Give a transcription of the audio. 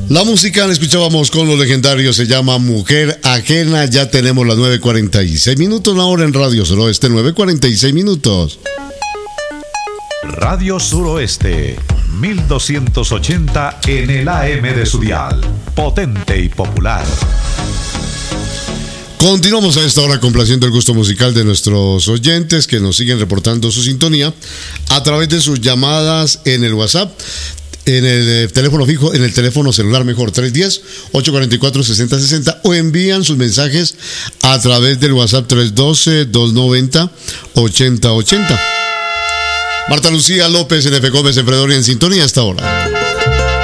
La música la escuchábamos con los legendarios, se llama Mujer Ajena. Ya tenemos las 9:46 minutos, la hora en Radio Suroeste, 9:46 minutos. Radio Suroeste, 1280 en el AM de su dial. Potente y popular. Continuamos a esta hora complaciendo el gusto musical de nuestros oyentes que nos siguen reportando su sintonía a través de sus llamadas en el WhatsApp, en el teléfono fijo, en el teléfono celular mejor, 310-844-6060, o envían sus mensajes a través del WhatsApp 312-290-8080. Marta Lucía López en F. Gómez en Fredonia en sintonía a esta hora.